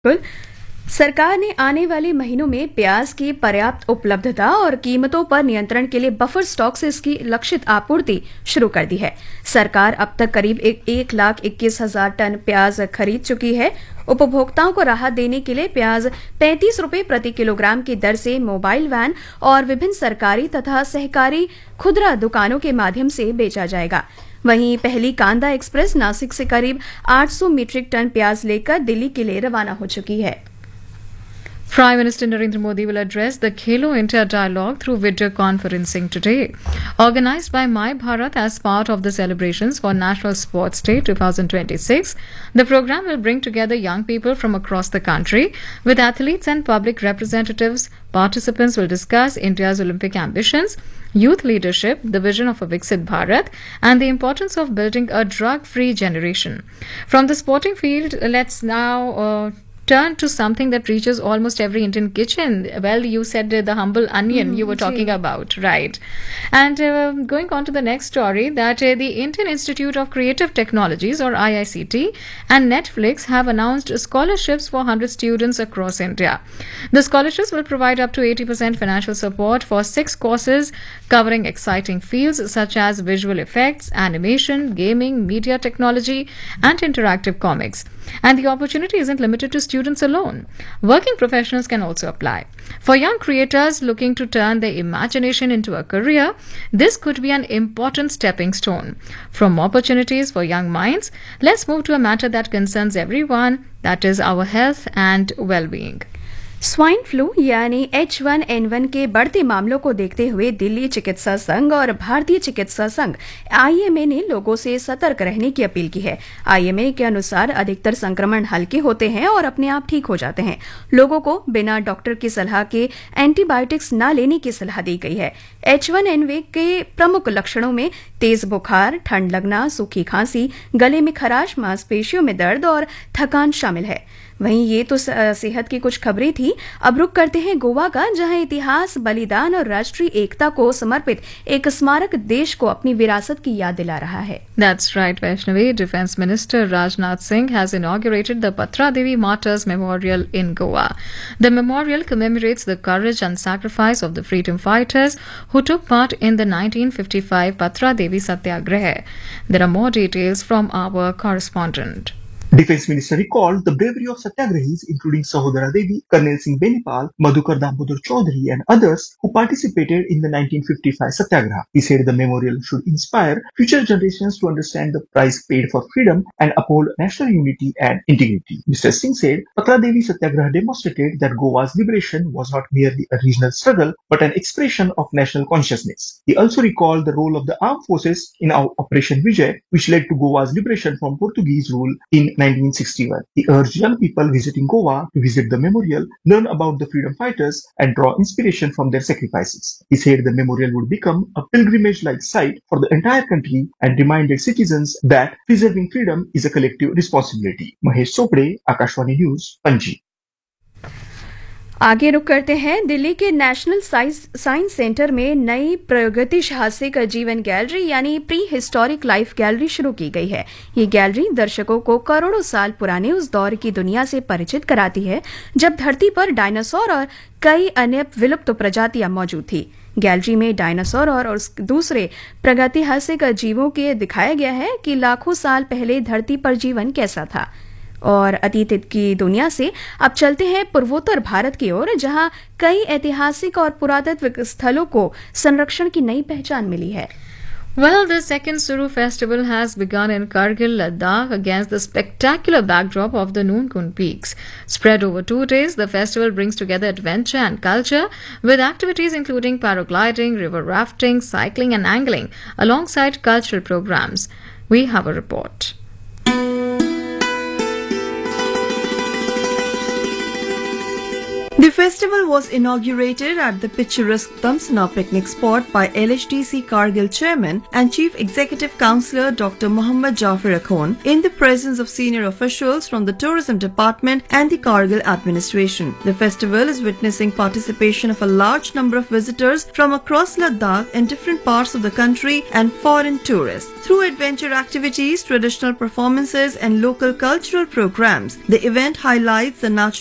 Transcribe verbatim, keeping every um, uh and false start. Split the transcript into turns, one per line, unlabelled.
बिल्कुल। सरकार ने आने वाले महीनों में प्याज की पर्याप्त उपलब्धता और कीमतों पर नियंत्रण के लिए बफर स्टॉक से इसकी लक्षित आपूर्ति शुरू कर दी है। सरकार अब तक करीब एक, एक लाख इक्कीस हजार टन प्याज खरीद चुकी है। उपभोक्ताओं को राहत देने के लिए प्याज पैंतीस रुपए प्रति किलोग्राम की दर से मोबाइल वैन और विभिन्न सरकारी तथा सहकारी खुदरा दुकानों के माध्यम से बेचा जाएगा। वहीं पहली कांदा एक्सप्रेस नासिक से करीब आठ सौ मीट्रिक टन प्याज लेकर दिल्ली के लिए रवाना हो चुकी है।
Prime Minister Narendra Modi will address the Khelo India dialogue through video conferencing today. Organized by My Bharat as part of the celebrations for National Sports Day twenty twenty-six, the program will bring together young people from across the country with athletes and public representatives. Participants will discuss India's Olympic ambitions, youth leadership, the vision of a Viksit Bharat, and the importance of building a drug-free generation. From the sporting field, let's now uh, turn to something that reaches almost every Indian kitchen. Well, you said uh, the humble onion mm, you were talking gee. about, right? And uh, going on to the next story, that uh, the Indian Institute of Creative Technologies, or I I C T, and Netflix have announced scholarships for one hundred students across India. The scholarships will provide up to eighty percent financial support for six courses covering exciting fields such as visual effects, animation, gaming, media technology, and interactive comics. And the opportunity isn't limited to students alone. Working professionals can also apply. For young creators looking to turn their imagination into a career, this could be an important stepping stone. From opportunities for young minds, let's move to a matter that concerns everyone, that is our health and well-being.
Swine flu यानी H one N one के बढ़ते मामलों को देखते हुए दिल्ली चिकित्सा संघ और भारतीय चिकित्सा संघ आई एम ए ने लोगों से सतर्क रहने की अपील की है। आई एम ए के अनुसार अधिकतर संक्रमण हल्के होते हैं और अपने आप ठीक हो जाते हैं। लोगों को बिना डॉक्टर की सलाह के एंटीबायोटिक्स न लेने की सलाह दी गई है। एच वन एन वन के प्रमुख लक्षणों में तेज बुखार, ठंड लगना, सूखी खांसी, गले में खराश, मांसपेशियों में दर्द और थकान शामिल है। वहीं ये तो सेहत की कुछ खबरें थी। अब रुक करते हैं गोवा का, जहां इतिहास, बलिदान और राष्ट्रीय एकता को समर्पित एक स्मारक देश को अपनी विरासत की याद दिला रहा है।
That's right, Vaishnavi. Defense Minister Rajnath Singh has inaugurated the Patra Devi Martyrs Memorial in Goa. The memorial commemorates the courage and sacrifice of the freedom fighters who took part in the nineteen fifty-five Patra Devi Satyagraha. There are more details from our correspondent.
Defense Minister recalled the bravery of Satyagrahis, including Sahodara Devi, Karnal Singh Benipal, Madhukar Damodar Chaudhary, and others who participated in the nineteen fifty-five Satyagraha. He said the memorial should inspire future generations to understand the price paid for freedom and uphold national unity and integrity. Mister Singh said Patra Devi Satyagraha demonstrated that Goa's liberation was not merely a regional struggle, but an expression of national consciousness. He also recalled the role of the armed forces in our Operation Vijay, which led to Goa's liberation from Portuguese rule in nineteen sixty-one. He urged young people visiting Goa to visit the memorial, learn about the freedom fighters, and draw inspiration from their sacrifices. He said the memorial would become a pilgrimage-like site for the entire country and reminded citizens that preserving freedom is a collective responsibility. Mahesh Sopde, Akashvani News, Panji.
आगे रुक करते हैं दिल्ली के national science centre में नई प्रगतिशाली का जीवन gallery यानी प्री हिस्टोरिक लाइफ गैलरी शुरू की गई है। ये गैलरी दर्शकों को करोड़ों साल पुराने उस दौर की दुनिया से परिचित कराती है जब धरती पर डायनासोर और कई अन्य विलुप्त प्रजातियां मौजूद थी। गैलरी में डायनासोर और दूसरे प्रागैतिहासिक जीवों के दिखाया गया है कि लाखों साल पहले धरती पर जीवन कैसा था। और अतीत की दुनिया से अब चलते हैं पूर्वोत्तर भारत की ओर, जहां कई ऐतिहासिक और पुरातत्व स्थलों को संरक्षण की नई पहचान मिली है।
Well, the second Suru festival has begun in Kargil, Ladakh against the spectacular backdrop of the Noonkun peaks. Spread over two days, the festival brings together adventure and culture with activities including paragliding, river rafting, cycling and angling alongside cultural programs. We have a report.
The festival was inaugurated at the picturesque Damsana picnic spot by L H D C Kargil Chairman and Chief Executive Councillor Doctor Mohammad Jafar Akhon in the presence of senior officials from the Tourism Department and the Kargil administration. The festival is witnessing participation of a large number of visitors from across Ladakh and different parts of the country and foreign tourists. Through adventure activities, traditional performances and local cultural programs, the event highlights the natural